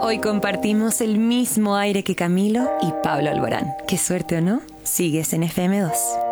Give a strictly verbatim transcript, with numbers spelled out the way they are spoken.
Hoy compartimos el mismo aire que Camilo y Pablo Alborán. Qué suerte, ¿o no? Sigues en F M dos.